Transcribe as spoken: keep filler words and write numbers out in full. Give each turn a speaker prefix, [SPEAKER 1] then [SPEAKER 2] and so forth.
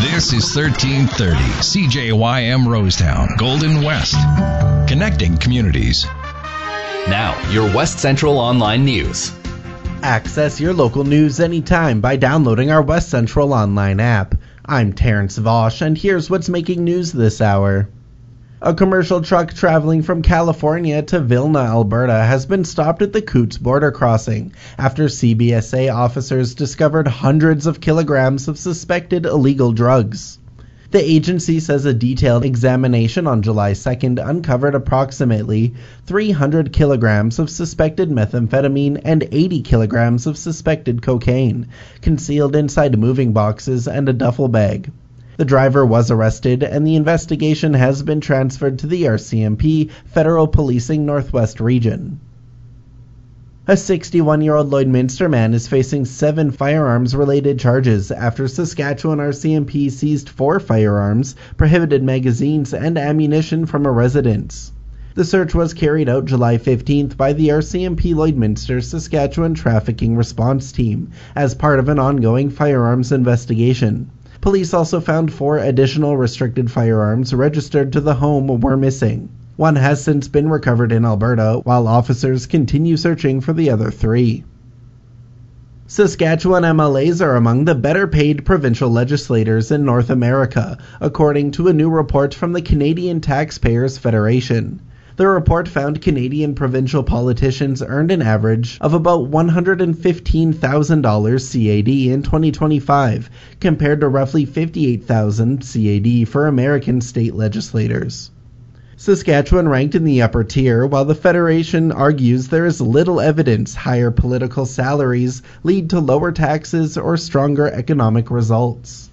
[SPEAKER 1] This is thirteen thirty C J Y M Rosetown, Golden West. Connecting communities.
[SPEAKER 2] Now, your West Central Online News.
[SPEAKER 3] Access your local news anytime by downloading our West Central Online app. I'm Terrence Vosh, and here's what's making news this hour. A commercial truck traveling from California to Vilna, Alberta, has been stopped at the Coots border crossing after C B S A officers discovered hundreds of kilograms of suspected illegal drugs. The agency says a detailed examination on July second uncovered approximately three hundred kilograms of suspected methamphetamine and eighty kilograms of suspected cocaine, concealed inside moving boxes and a duffel bag. The driver was arrested, and the investigation has been transferred to the R C M P Federal Policing Northwest Region. A sixty-one-year-old Lloydminster man is facing seven firearms-related charges after Saskatchewan R C M P seized four firearms, prohibited magazines, and ammunition from a residence. The search was carried out July fifteenth by the R C M P Lloydminster Saskatchewan Trafficking Response Team as part of an ongoing firearms investigation. Police also found four additional restricted firearms registered to the home were missing. One has since been recovered in Alberta, while officers continue searching for the other three. Saskatchewan M L As are among the better paid provincial legislators in North America, according to a new report from the Canadian Taxpayers Federation. The report found Canadian provincial politicians earned an average of about one hundred fifteen thousand dollars C A D in twenty twenty-five, compared to roughly fifty-eight thousand dollars C A D for American state legislators. Saskatchewan ranked in the upper tier, while the Federation argues there is little evidence higher political salaries lead to lower taxes or stronger economic results.